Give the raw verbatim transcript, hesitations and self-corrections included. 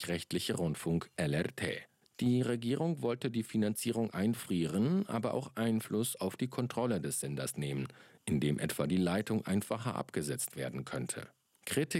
öffentlich-rechtliche Rundfunk L R T. Die Regierung wollte die Finanzierung einfrieren, aber auch Einfluss auf die Kontrolle des Senders nehmen, indem etwa die Leitung einfacher abgesetzt werden könnte. Kritiker